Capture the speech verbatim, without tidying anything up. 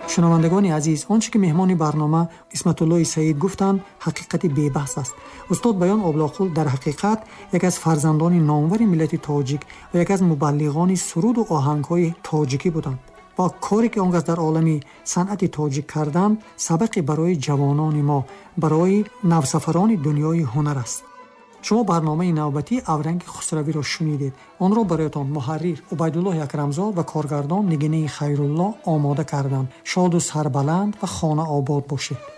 шунавандагони азиз, онче ки меҳмони барнома исматуллои саид гуфтанд ҳақиқати бебаҳс аст. устод Баён Облоқул дар ҳақиқат яке аз фарзандони номвари миллати тоҷик ва яке аз мубаллиғони суруду оҳангҳои тоҷикӣ буданд. با کاری که اونگاه در عالمی صنعت توجیه کردن سبقی برای جوانان ما، برای نوسفران دنیای هنر است. شما برنامه نوبتی اورنگ خسروی را شنیدید. آن را برایتان محرر عبیدالله اکرمزاد و کارگردان نگینه خیرالله آماده کردند. شاد و سربلند و خانه آباد باشید.